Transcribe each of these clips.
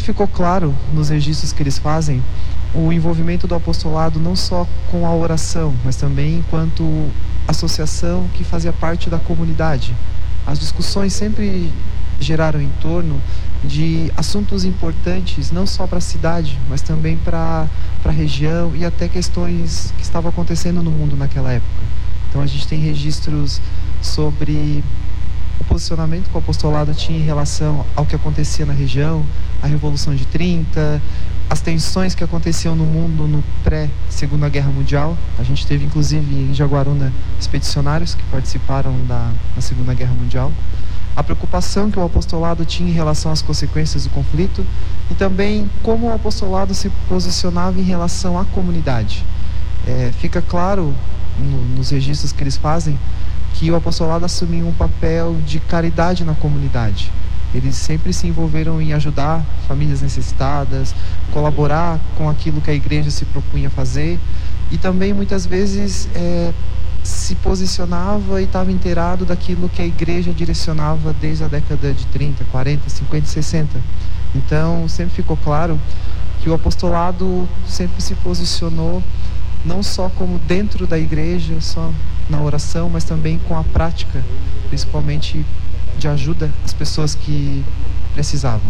sempre ficou claro nos registros que eles fazem o envolvimento do apostolado não só com a oração, mas também enquanto associação que fazia parte da comunidade. As discussões sempre geraram em torno de assuntos importantes, não só para a cidade, mas também para a região e até questões que estavam acontecendo no mundo naquela época. Então a gente tem registros sobre o posicionamento que o apostolado tinha em relação ao que acontecia na região, a Revolução de 30, as tensões que aconteciam no mundo no pré-Segunda Guerra Mundial. A gente teve inclusive em Jaguaruna expedicionários que participaram da Segunda Guerra Mundial. A preocupação que o apostolado tinha em relação às consequências do conflito e também como o apostolado se posicionava em relação à comunidade. Fica claro nos registros que eles fazem que o apostolado assumiu um papel de caridade na comunidade. Eles sempre se envolveram em ajudar famílias necessitadas, colaborar com aquilo que a igreja se propunha fazer e também muitas vezes se posicionava e estava inteirado daquilo que a igreja direcionava desde a década de 30, 40, 50 e 60. Então sempre ficou claro que o apostolado sempre se posicionou não só como dentro da igreja, só na oração, mas também com a prática, principalmente de ajuda às pessoas que precisavam.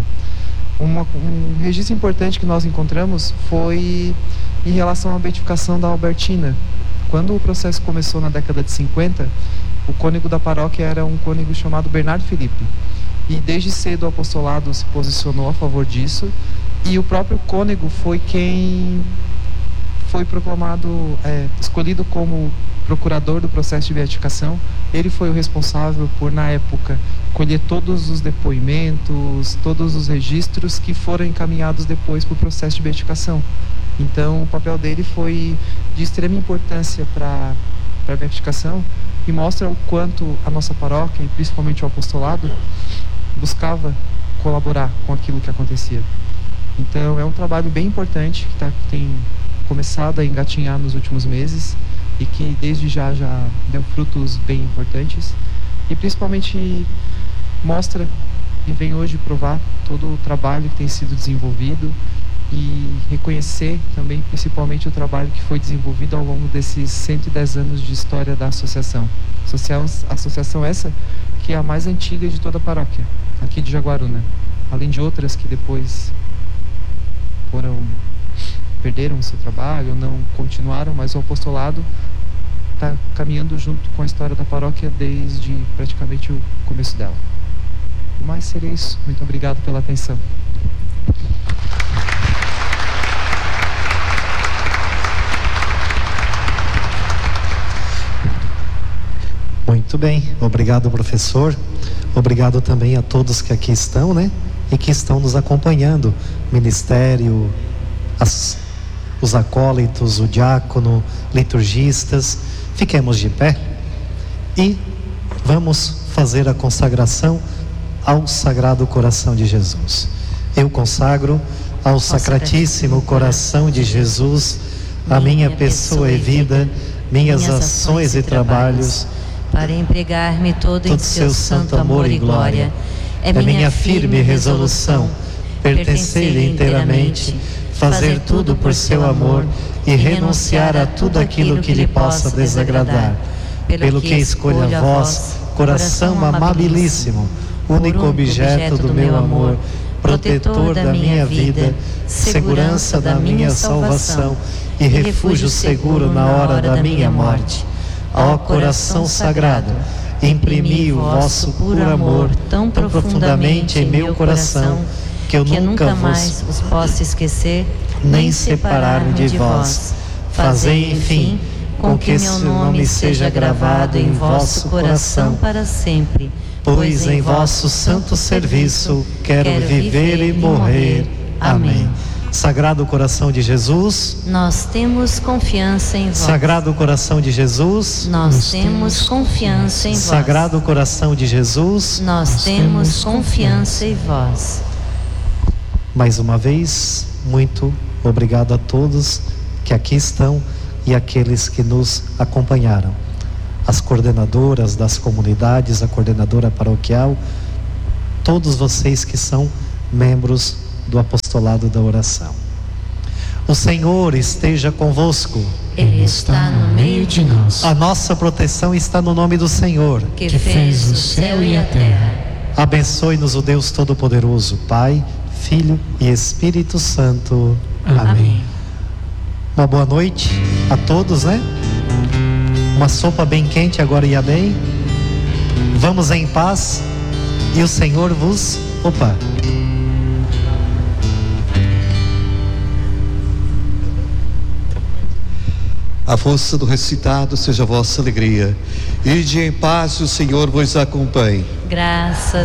Um registro importante que nós encontramos foi em relação à beatificação da Albertina. Quando o processo começou na década de 50, o cônego da paróquia era um cônego chamado Bernardo Felipe. E desde cedo o apostolado se posicionou a favor disso, e o próprio cônego foi quem foi proclamado, escolhido como procurador do processo de beatificação. Ele foi o responsável por, na época, colher todos os depoimentos, todos os registros que foram encaminhados depois para o processo de beatificação. Então, o papel dele foi de extrema importância para a beatificação e mostra o quanto a nossa paróquia, e principalmente o apostolado, buscava colaborar com aquilo que acontecia. Então, é um trabalho bem importante que tem começado a engatinhar nos últimos meses e que desde já deu frutos bem importantes e principalmente mostra e vem hoje provar todo o trabalho que tem sido desenvolvido e reconhecer também principalmente o trabalho que foi desenvolvido ao longo desses 110 anos de história da associação. Associação essa que é a mais antiga de toda a paróquia, aqui de Jaguaruna, além de outras que depois perderam o seu trabalho, não continuaram, mas o apostolado está caminhando junto com a história da paróquia desde praticamente o começo dela. Mas seria isso. Muito obrigado pela atenção. Muito bem, obrigado, professor. Obrigado também a todos que aqui estão, né? E que estão nos acompanhando, ministério, os acólitos, o diácono, liturgistas. Fiquemos de pé e vamos fazer a consagração ao Sagrado Coração de Jesus. Eu consagro ao Sacratíssimo Coração de Jesus a minha pessoa e vida, minhas ações e trabalhos, para empregar-me todo em seu santo amor e glória. É minha firme resolução pertencer-lhe inteiramente, fazer tudo por seu amor e renunciar a tudo aquilo que lhe possa desagradar. Pelo que escolho a vós, coração amabilíssimo, único objeto do meu amor, protetor da minha vida, segurança da minha salvação e refúgio seguro na hora da minha morte. Ó coração sagrado, imprimi o vosso puro amor tão profundamente em meu coração, que eu nunca mais os possa esquecer, nem separar-me de vós. Fazei, enfim, com que meu nome seja gravado em vosso coração para sempre, pois em vosso santo serviço quero viver e morrer. Amém. Sagrado Coração de Jesus, nós temos confiança em vós. Sagrado Coração de Jesus, nós temos confiança em vós. Sagrado Coração de Jesus, nós temos confiança em vós. Mais uma vez, muito obrigado a todos que aqui estão e aqueles que nos acompanharam. As coordenadoras das comunidades, a coordenadora paroquial, todos vocês que são membros do apostolado da oração. O Senhor esteja convosco. Ele está no meio de nós. A nossa proteção está no nome do Senhor, Que fez o céu e a terra. Abençoe-nos o Deus Todo-Poderoso, Pai, Filho e Espírito Santo. Amém. Uma boa noite a todos, né? Uma sopa bem quente agora ia bem. Vamos em paz e o Senhor vos... Opa! A força do recitado seja a vossa alegria. Ide em paz e o Senhor vos acompanhe. Graças